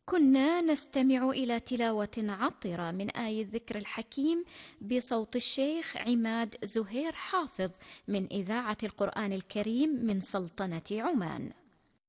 كنا نستمع إلى تلاوة عطرة من آية الذكر الحكيم بصوت الشيخ عماد زهير حافظ من إذاعة القرآن الكريم من سلطنة عمان.